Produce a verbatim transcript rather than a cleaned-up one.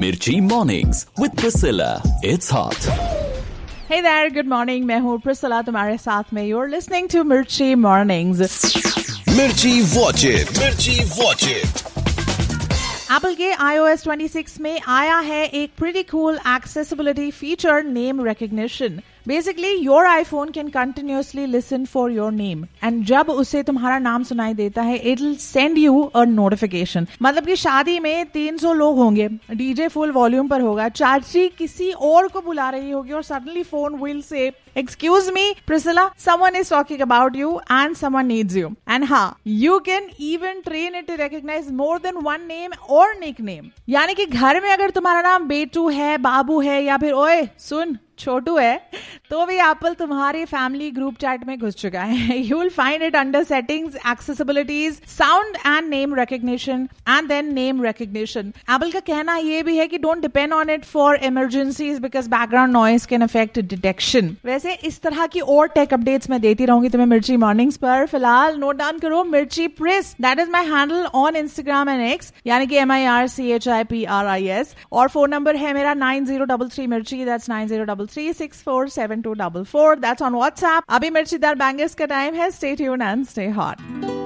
Mirchi Mornings with Priscilla. It's hot. Hey there, good morning. मैं हूँ Priscilla तुम्हारे साथ में. You're listening to Mirchi Mornings. Mirchi Watch It. Mirchi Watch It. Apple के i O S twenty-six में आया है एक pretty cool accessibility feature, name recognition. Basically, your iPhone can continuously listen for your name. And जब उसे तुम्हारा नाम सुनाई देता है, it'll send you a notification. मतलब कि शादी में तीन सौ लोग होंगे, डीजे फुल वॉल्यूम पर होगा, चाची किसी और को बुला रही होगी और suddenly phone will say, excuse me, Priscilla, someone is talking about you and someone needs you. And हाँ, you can even train it to recognize more than one name or nickname. यानी कि घर में अगर तुम्हारा नाम बेटू है, बाबू है या फिर ओए सुन छोटू है, तो भी एप्पल तुम्हारे फैमिली ग्रुप चैट में घुस चुका है. You will find it under settings, एक्सेसिबिलिटीज, sound and name recognition and then name recognition. Apple का कहना ये भी है कि don't depend on it for emergencies because background noise can affect detection. वैसे इस तरह की और टेक अपडेट्स मैं देती रहूंगी तुम्हें मिर्ची मॉर्निंग्स पर. फिलहाल नोट डाउन करो मिर्ची प्रिस, that is my handle on Instagram and x, यानी कि M I R C H I P R I S. और फोन नंबर है मेरा नाइन जीरो डबल थ्री मिर्ची, that's nine zero double three six four seven to double four. That's on WhatsApp. अभी मिर्चीदार bangers का time है. Stay tuned and stay hot.